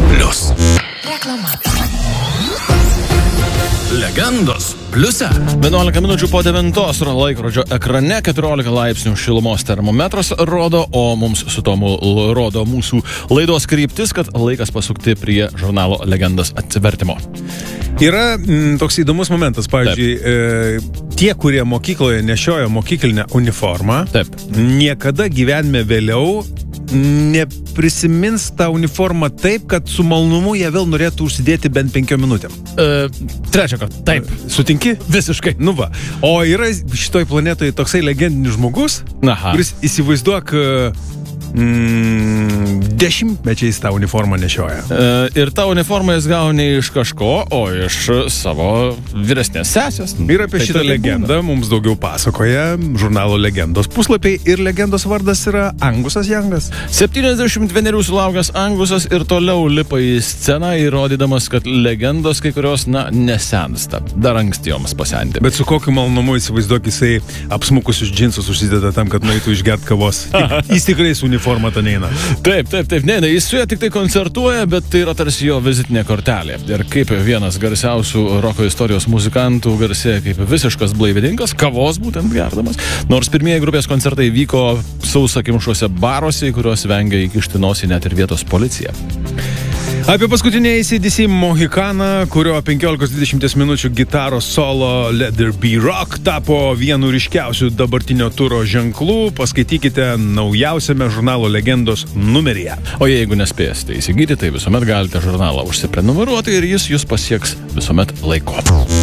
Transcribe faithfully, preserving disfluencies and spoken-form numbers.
Plius. Reklama. Legendos pliuse. vienuolika minučių po devintos laikrodžio ekrane keturiolika laipsnių šilumos termometras rodo, o mums su tomu rodo mūsų laidos kryptis, kad laikas pasukti prie žurnalo Legendos atsivertimo. Yra m, toks įdomus momentas, pavyzdžiui, e, tie, kurie mokykloje nešiojo mokyklinę uniformą, Taip. niekada gyvenime vėliau neprisimins tą uniformą taip, kad su malonumu jie vėl norėtų užsidėti bent penkiom minutėm. E, trečią kartą. Taip. Sutinki? Visiškai. Nu va. O yra šitoj planetoje toksai legendinis žmogus, Aha. kuris įsivaizduok mm, dešimtmečiais tą uniformą nešioja. E, ir tą uniformą jis gauna iš kažko, o iš savo vyresnės sesės. Ir apie Tai šitą taip legendą būna. mums daugiau pasakoja žurnalo Legendos puslapiai ir legendos vardas yra Angusas Jangas. septyniasdešimt vienerių sulaukęs Angusas ir toliau lipa į sceną, įrodydamas, kad legendos kai kurios, na, nesensta. Dar anksti joms pasenti. Bet su kokiu malonumu įsivaizduok, jisai apsmukusius džinsus užsideda tam, kad nueitų išgert kavos. Jis tikrai su uniforma to neina. Taip, taip, taip, ne, ne, jis su ja tik tai koncertuoja, bet tai yra tarsi jo vizitinė kortelė. Ir kaip vienas garsiausių roko istorijos muzikantų garsėja kaip visiškas blaivininkas, kavos būtent gerdamas. Nors pirmieji grupės koncertai vyko sausakimšuose baruose, į kuriuos vengia įkišti nosį net ir vietos policija. Apie paskutinį A C D C Mohikaną, kurio penkiolika dvidešimt minučių gitaros solo Let There Be Rock tapo vienu ryškiausių dabartinio turo ženklų, paskaitykite naujausiame žurnalo Legendos numeryje. O jeigu nespėsite įsigyti, tai visuomet galite žurnalą užsiprenumeruoti ir jis jūs pasieks visuomet laiku.